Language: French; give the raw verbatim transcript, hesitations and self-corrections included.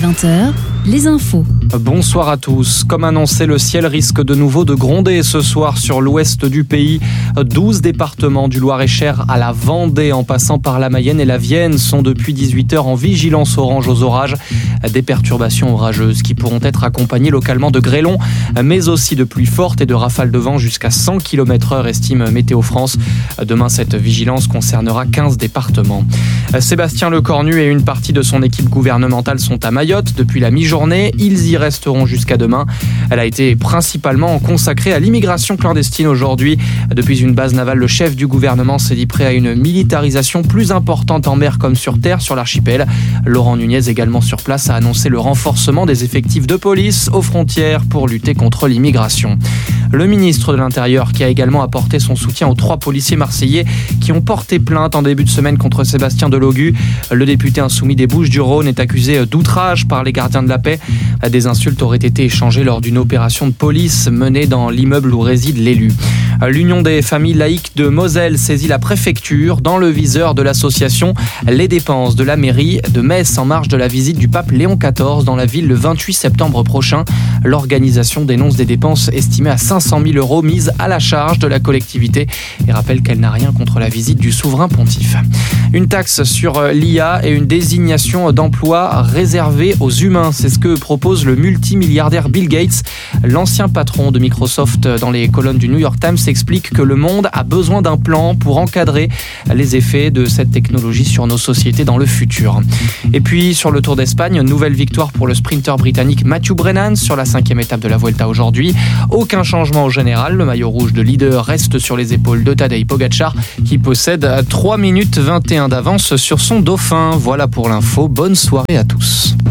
vingt heures, les infos. Bonsoir à tous. Comme annoncé, le ciel risque de nouveau de gronder ce soir sur l'ouest du pays. douze départements du Loir-et-Cher à la Vendée, en passant par la Mayenne et la Vienne, sont depuis dix-huit heures en vigilance orange aux orages. Des perturbations orageuses qui pourront être accompagnées localement de grêlons, mais aussi de pluies fortes et de rafales de vent jusqu'à cent kilomètres heure, estime Météo France. Demain, cette vigilance concernera quinze départements. Sébastien Lecornu et une partie de son équipe gouvernementale sont à Mayotte depuis la mi-journée. Ils y resteront jusqu'à demain. Elle a été principalement consacrée à l'immigration clandestine aujourd'hui. Depuis une base navale, le chef du gouvernement s'est dit prêt à une militarisation plus importante en mer comme sur terre sur l'archipel. Laurent Nunez, également sur place, a annoncé le renforcement des effectifs de police aux frontières pour lutter contre l'immigration. Le ministre de l'Intérieur qui a également apporté son soutien aux trois policiers marseillais qui ont porté plainte en début de semaine contre Sébastien Delogu. Le député insoumis des Bouches-du-Rhône est accusé d'outrage par les gardiens de la paix. Des insultes auraient été échangées lors d'une opération de police menée dans l'immeuble où réside l'élu. L'Union des familles laïques de Moselle saisit la préfecture dans le viseur de l'association. Les dépenses de la mairie de Metz en marge de la visite du pape Léon quatorze dans la ville le vingt-huit septembre prochain. L'organisation dénonce des dépenses estimées à cinq cent mille euros mises à la charge de la collectivité et rappelle qu'elle n'a rien contre la visite du souverain pontife. Une taxe sur l'I A et une désignation d'emploi réservée aux humains, c'est ce que propose le multimilliardaire Bill Gates. L'ancien patron de Microsoft dans les colonnes du New York Times explique que le monde a besoin d'un plan pour encadrer les effets de cette technologie sur nos sociétés dans le futur. Et puis sur le Tour d'Espagne, nouvelle victoire pour le sprinter britannique Matthew Brennan sur la cinquième étape de la Vuelta aujourd'hui. Aucun changement au général, le maillot rouge de leader reste sur les épaules de Tadej Pogačar qui possède trois minutes vingt et un d'avance sur son dauphin. Voilà pour l'info, bonne soirée à tous.